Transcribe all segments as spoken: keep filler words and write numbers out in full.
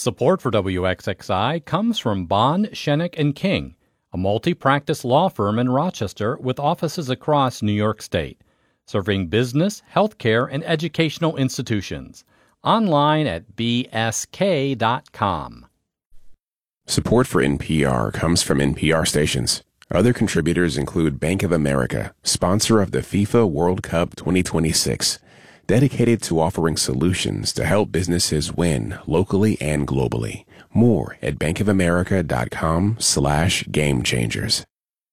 Support for W X X I comes from Bond, Shenik and King, a multi-practice law firm in Rochester with offices across New York State, serving business, healthcare, and educational institutions. Online at b s k dot com. Support for N P R comes from N P R stations. Other contributors include Bank of America, sponsor of the FIFA World Cup twenty twenty-six, dedicated to offering solutions to help businesses win locally and globally. More at bankofamerica.com slash game changers.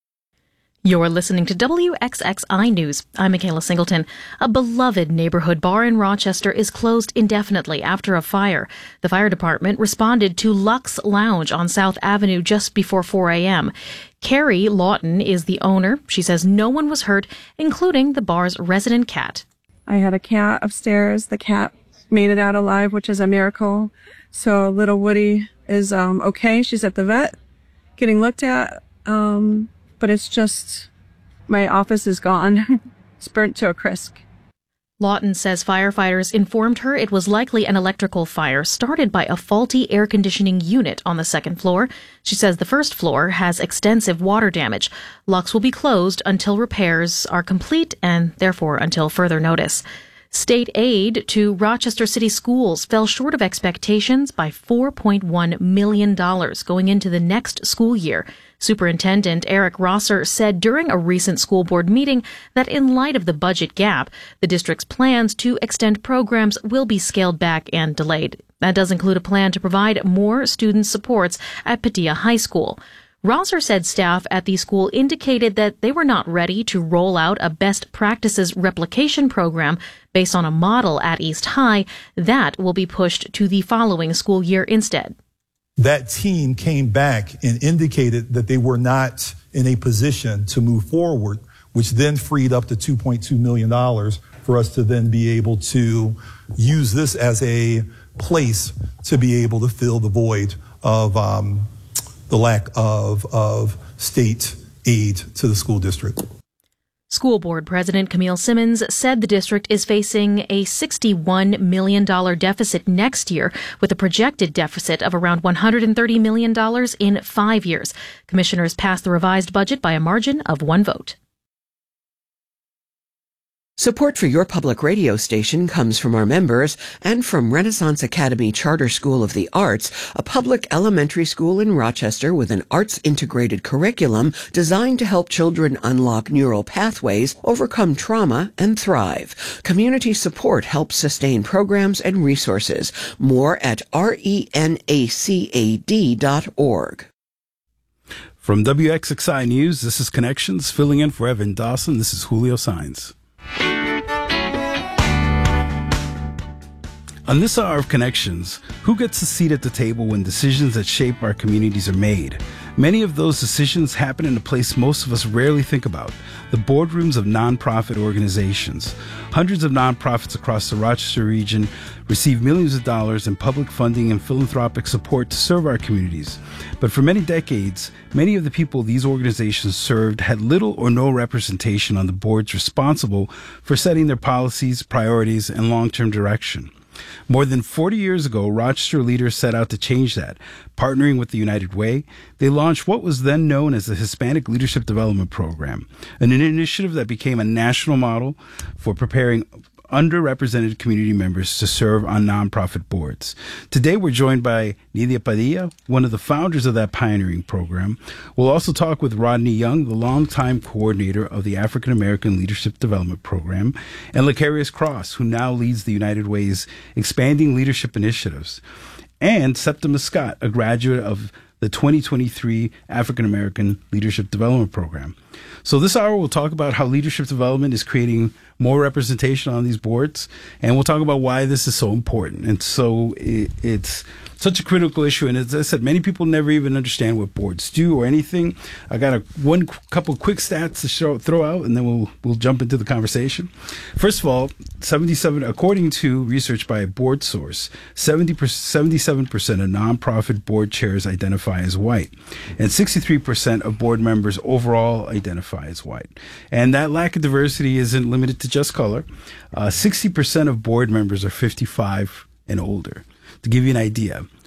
You're listening to W X X I News. I'm Michaela Singleton. A beloved neighborhood bar in Rochester is closed indefinitely after a fire. The fire department responded to Lux Lounge on South Avenue just before four a.m. Carrie Lawton is the owner. She says no one was hurt, including the bar's resident cat. I had a cat upstairs. The cat made it out alive, which is a miracle. So little Woody is um, okay. She's at the vet getting looked at. Um... But it's just, my office is gone. It's burnt to a crisp. Lawton says firefighters informed her it was likely an electrical fire started by a faulty air conditioning unit on the second floor. She says the first floor has extensive water damage. Lux will be closed until repairs are complete and therefore until further notice. State aid to Rochester City schools fell short of expectations by four point one million dollars going into the next school year. Superintendent Eric Rosser said during a recent school board meeting that in light of the budget gap, the district's plans to extend programs will be scaled back and delayed. That does include a plan to provide more student supports at Padilla High School. Rosser said staff at the school indicated that they were not ready to roll out a best practices replication program based on a model at East High. That will be pushed to the following school year instead. That team came back and indicated that they were not in a position to move forward, which then freed up the two point two million dollars for us to then be able to use this as a place to be able to fill the void of um, the lack of, of state aid to the school district. School Board President Camille Simmons said the district is facing a sixty-one million dollars deficit next year, with a projected deficit of around one hundred thirty million dollars in five years. Commissioners passed the revised budget by a margin of one vote. Support for your public radio station comes from our members and from Renaissance Academy Charter School of the Arts, a public elementary school in Rochester with an arts-integrated curriculum designed to help children unlock neural pathways, overcome trauma, and thrive. Community support helps sustain programs and resources. More at renacad dot org. From W X X I News, this is Connections. Filling in for Evan Dawson, this is Julio Sainz. On this hour of Connections, who gets a seat at the table when decisions that shape our communities are made? Many of those decisions happen in a place most of us rarely think about, the boardrooms of nonprofit organizations. Hundreds of nonprofits across the Rochester region receive millions of dollars in public funding and philanthropic support to serve our communities. But for many decades, many of the people these organizations served had little or no representation on the boards responsible for setting their policies, priorities, and long-term direction. More than forty years ago, Rochester leaders set out to change that. Partnering with the United Way, they launched what was then known as the Hispanic Leadership Development Program, an initiative that became a national model for preparing underrepresented community members to serve on nonprofit boards. Today, we're joined by Nidia Padilla, one of the founders of that pioneering program. We'll also talk with Rodney Young, the longtime coordinator of the African American Leadership Development Program, and Lecarius Cross, who now leads the United Way's expanding leadership initiatives, and Septimus Scott, a graduate of the twenty twenty-three African American Leadership Development Program. So this hour, we'll talk about how leadership development is creating more representation on these boards, and we'll talk about why this is so important. And so it, it's such a critical issue. And as I said, many people never even understand what boards do or anything. I got a one couple quick stats to show, throw out, and then we'll we'll jump into the conversation. First of all, seventy-seven, according to research by Board Source, seventy seventy-seven percent of nonprofit board chairs identify as white, and sixty-three percent of board members overall identify as white. And that lack of diversity isn't limited to just color. Uh, sixty percent of board members are fifty-five and older. To give you an idea,